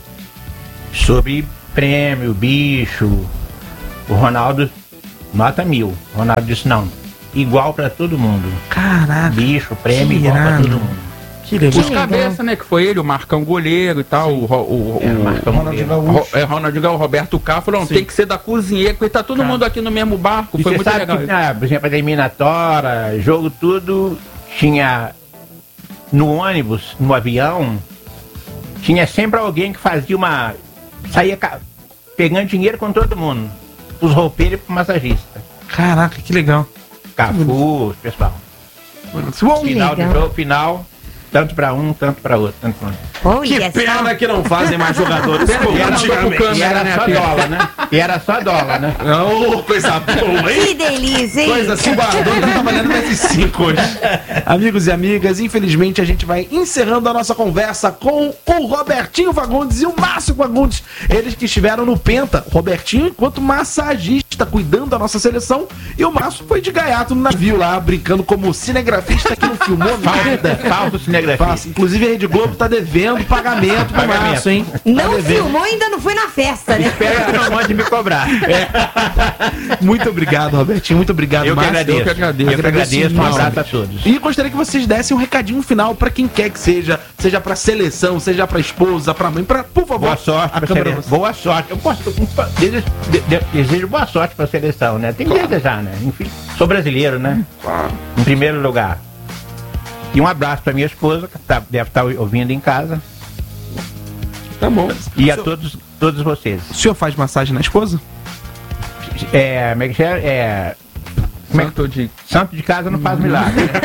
sobre prêmio, bicho. O Ronaldo, nota mil. O Ronaldo disse, não, igual pra todo mundo. Caraca, Bicho, prêmio Que igual pra irado. todo mundo. que legal. Os cabeça, né? Que foi ele, o Marcão goleiro e tal, o, Ro- o, É, o, Marcão Ronaldinho Gaúcho. Gaúcho. Ro- é, Ronaldinho Gaúcho, o Roberto Carlos, falou, não, Sim. tem que ser da cozinheira, porque tá todo Cara. mundo aqui no mesmo barco, E foi você muito sabe legal. que, ah, por exemplo, a eliminatória, jogo tudo, tinha no ônibus, no avião, tinha sempre alguém que fazia uma. Saía ca- pegando dinheiro com todo mundo. Os roupeiros e pro massagista. Caraca, que legal. Cafu, pessoal. Bom, Que Final do legal. jogo, final, tanto pra um, tanto pra outro. Tanto pra outro. Olha que pena só. que não fazem mais jogadores Pena que como não mandou pro antigamente. câmera, E era né, só Pedro? dólar, né? E era só dólar, né? Ô, coisa boa, hein? Que delícia, hein? Coisa assim, o Bardão tá trabalhando nesses cinco hoje. Amigos e amigas, infelizmente a gente vai encerrando a nossa conversa com o Robertinho Fagundes e o Márcio Fagundes. Eles que estiveram no Penta. O Robertinho enquanto massagista, cuidando da nossa seleção. E o Márcio foi de gaiato no navio lá, brincando como cinegrafista que não filmou nada. Falso cinegrafista. Falso. Inclusive a Rede Globo tá devendo esperando o pagamento do Pagamento. Márcio, hein? Não Tá devendo. filmou, ainda não foi na festa, né? Espero que não mande me cobrar. Muito obrigado, Robertinho. Muito obrigado, Eu que Márcio. agradeço. Eu que agradeço. Eu que agradeço. Um muito. abraço a todos. E gostaria que vocês dessem um recadinho final pra quem quer que seja, seja pra seleção, seja pra esposa, pra mãe, pra, por favor. Boa sorte a pra câmera seleção. Boa sorte. Eu posso. Desejo, de- de- desejo boa sorte pra seleção, né? Tem que desejar, né? Enfim, sou brasileiro, né? Em primeiro lugar. E um abraço pra minha esposa, que tá- deve estar ouvindo em casa. Tá bom. E a O senhor- todos, todos vocês. O senhor faz massagem na esposa? É. Como é que é? É. Como é que- Santo de... Santo de casa não faz milagre. Né?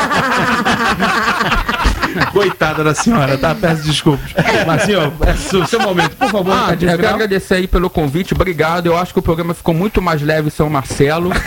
Coitada da senhora, tá? Peço desculpas. Mas, senhor, é o seu momento, por favor. Ah, eu recadinho quero final. agradecer aí pelo convite, obrigado. Eu acho que o programa ficou muito mais leve São Marcelo. né?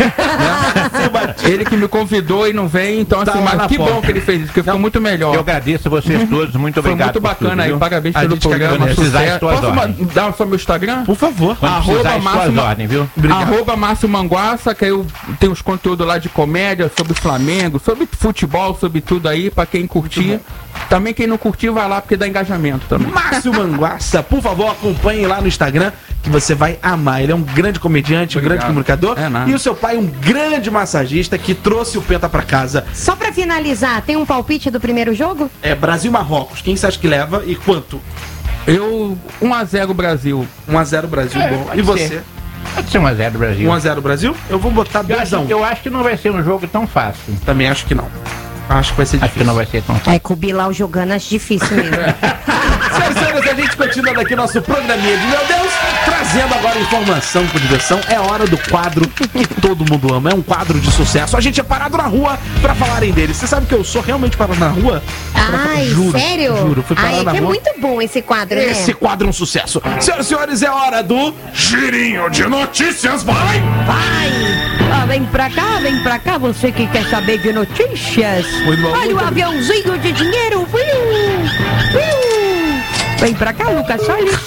Ele que me convidou e não vem, então Tá assim, lá na mas que porta. bom que ele fez isso, porque ficou muito melhor. Eu agradeço a vocês todos, muito Foi obrigado. muito por bacana tudo, aí, viu? parabéns A pelo gente que programa. agradece. Precisar de sucesso. suas Posso ma- ordens. dar só meu Instagram? Por favor. Quando Arroba precisar de suas Márcio Ma- ordens, viu? Obrigado. Arroba Márcio Manguaça, que eu tenho os conteúdos lá de comédia, sobre Flamengo, sobre futebol, sobre tudo aí, pra quem curtir. Também quem não curtir, vai lá, porque dá engajamento também. Márcio Manguaça, por favor, acompanhe lá no Instagram, que você vai amar. Ele é um grande comediante, um Obrigado. grande comunicador. É nada. E o seu pai, um grande massagista que trouxe o Penta pra casa. Só pra finalizar, tem um palpite do primeiro jogo? É Brasil e Marrocos. Quem você acha que leva e quanto? Eu, um a zero Brasil. um a zero Brasil, É, bom. pode E você? ser. Pode ser um a zero Brasil. um a zero Brasil? Eu vou botar Eu dois acho, a um. eu acho que não vai ser um jogo tão fácil. Também acho que não. Acho que vai ser Acho que difícil. não vai ser tão fácil. É, com o Bilal jogando, acho difícil mesmo. Senhoras e senhores, a gente continua daqui nosso programinha de Meu Deus, trazendo agora informação com diversão. É hora do quadro que todo mundo ama. É um quadro de sucesso. A gente é parado na rua pra falarem dele. Você sabe que eu sou realmente parado na rua? Ai, Juro, sério? juro, fui parar Ai, na que é rua. muito bom esse quadro, Esse né? quadro é um sucesso. Senhoras e senhores, é hora do Girinho de Notícias. Vai! Vai! Ah, vem pra cá, vem pra cá, você que quer saber de notícias. Foi bom, Olha muito o bom. aviãozinho de dinheiro. Viu? Viu? Vem pra cá, Lucas Salles.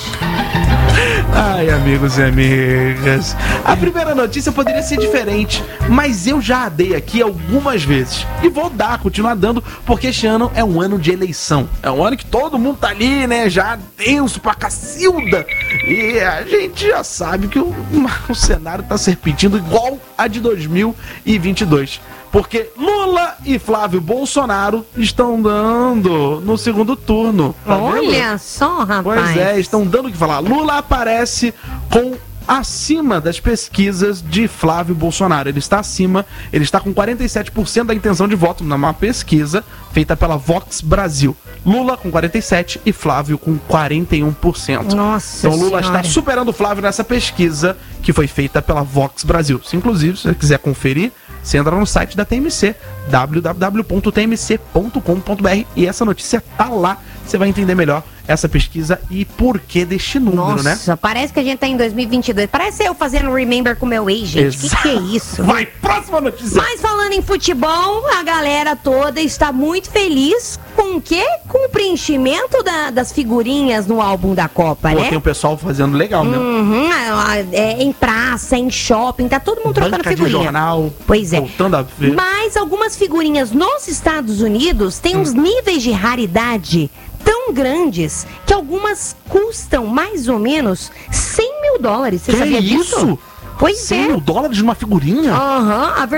Ai, amigos e amigas. A primeira notícia poderia ser diferente, mas eu já a dei aqui algumas vezes. E vou dar, continuar dando, porque este ano é um ano de eleição. É um ano que todo mundo tá ali, né? Já tenso pra cacilda. E a gente já sabe que o, o cenário tá se repetindo igual a de dois mil e vinte e dois. Porque Lula e Flávio Bolsonaro estão dando no segundo turno. Tá vendo? Olha só, rapaz. Pois é, estão dando o que falar. Lula aparece com acima das pesquisas de Flávio Bolsonaro. Ele está acima, ele está com quarenta e sete por cento da intenção de voto numa pesquisa feita pela Vox Brasil. Lula com quarenta e sete por cento e Flávio com quarenta e um por cento. Nossa Então Lula Senhora. está superando o Flávio nessa pesquisa que foi feita pela Vox Brasil. Se inclusive, se você quiser conferir, você entra no site da T M C, w w w ponto t m c ponto com ponto b r, e essa notícia tá lá. Você vai entender melhor essa pesquisa e por que deste número, né? Nossa, parece que a gente tá em dois mil e vinte e dois. Parece eu fazendo Remember com meu ex, gente. Que que é isso? Vai, próxima notícia. Mas falando em futebol, a galera toda está muito feliz com o quê? Com o preenchimento da- das figurinhas no álbum da Copa, Pô, né? tem o pessoal fazendo legal mesmo. Uhum, é, é, em praça, em shopping, tá todo mundo trocando Banca de figurinha. jornal. Pois é. Voltando a ver. Mas algumas figurinhas nos Estados Unidos têm uns níveis de raridade tão grandes que algumas custam mais ou menos cem mil dólares. Você Que sabia disso? isso? Pois cem é. mil dólares numa figurinha? Aham, a